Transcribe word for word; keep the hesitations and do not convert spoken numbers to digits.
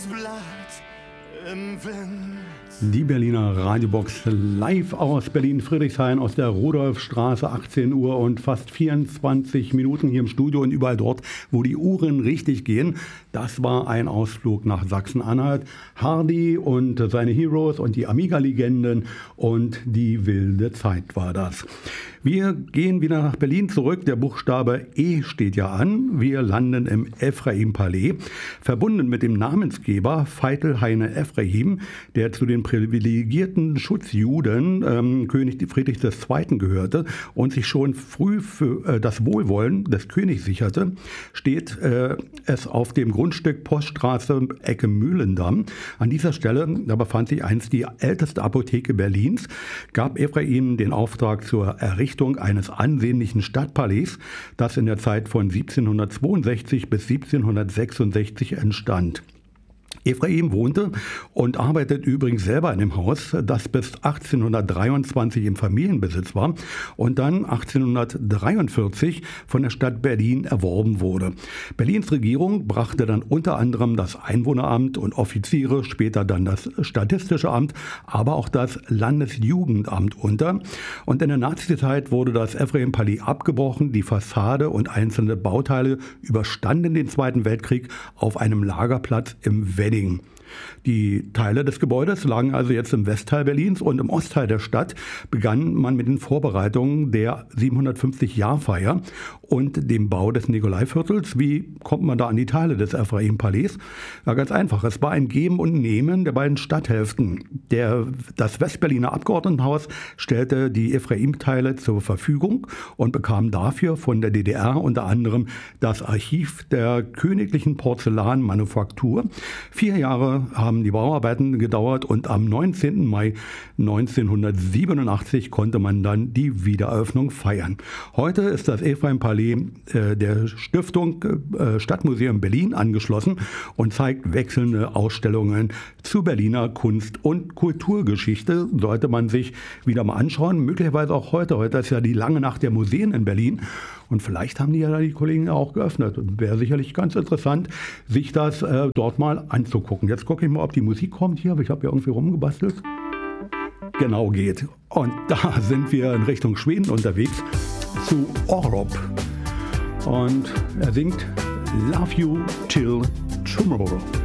das Blatt im Wind. Die Berliner Radiobox live aus Berlin-Friedrichshain aus der Rudolfstraße, achtzehn Uhr und fast vierundzwanzig Minuten hier im Studio und überall dort, wo die Uhren richtig gehen. Das war ein Ausflug nach Sachsen-Anhalt. Hardy und seine Heroes und die Amiga-Legenden und die wilde Zeit war das. Wir gehen wieder nach Berlin zurück. Der Buchstabe E steht ja an. Wir landen im Ephraim-Palais, verbunden mit dem Namensgeber Veitel Heine Ephraim, der zu den privilegierten Schutzjuden ähm, König Friedrich der Zweite gehörte und sich schon früh für äh, das Wohlwollen des Königs sicherte, steht äh, es auf dem Grundstück Poststraße Ecke Mühlendamm. An dieser Stelle, da befand sich einst die älteste Apotheke Berlins, gab Ephraim den Auftrag zur Errichtung eines ansehnlichen Stadtpalais, das in der Zeit von siebzehnhundertzweiundsechzig bis siebzehnhundertsechsundsechzig entstand. Ephraim wohnte und arbeitet übrigens selber in dem Haus, das bis achtzehnhundertdreiundzwanzig im Familienbesitz war und dann achtzehnhundertdreiundvierzig von der Stadt Berlin erworben wurde. Berlins Regierung brachte dann unter anderem das Einwohneramt und Offiziere, später dann das Statistische Amt, aber auch das Landesjugendamt unter. Und in der Nazizeit wurde das Ephraim-Palais abgebrochen, die Fassade und einzelne Bauteile überstanden den Zweiten Weltkrieg auf einem Lagerplatz im Wedding. Die Teile des Gebäudes lagen also jetzt im Westteil Berlins und im Ostteil der Stadt begann man mit den Vorbereitungen der siebenhundertfünfzig-Jahr-Feier und dem Bau des Nikolaiviertels. Wie kommt man da an die Teile des Ephraim-Palais? Ja, ganz einfach. Es war ein Geben und Nehmen der beiden Stadthälften. Der, das Westberliner Abgeordnetenhaus stellte die Ephraim-Teile zur Verfügung und bekam dafür von der D D R unter anderem das Archiv der Königlichen Porzellanmanufaktur. Vier Jahre haben die Bauarbeiten gedauert und am neunzehnten Mai neunzehnhundertsiebenundachtzig konnte man dann die Wiedereröffnung feiern. Heute ist das Ephraim-Palais äh, der Stiftung äh, Stadtmuseum Berlin angeschlossen und zeigt wechselnde Ausstellungen zu Berliner Kunst- und Kulturgeschichte. Sollte man sich wieder mal anschauen, möglicherweise auch heute. Heute ist ja die lange Nacht der Museen in Berlin. Und vielleicht haben die ja die Kollegen auch geöffnet. Und wäre sicherlich ganz interessant, sich das äh, dort mal anzugucken. Jetzt gucke ich mal, ob die Musik kommt hier. Ich habe ja irgendwie rumgebastelt. Genau geht. Und da sind wir in Richtung Schweden unterwegs zu Orup. Und er singt Love You Till Tomorrow.